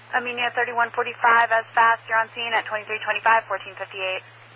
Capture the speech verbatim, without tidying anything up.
Amelia thirty-one forty-five, as fast, you're on scene at twenty-three twenty-five, fourteen fifty-eight.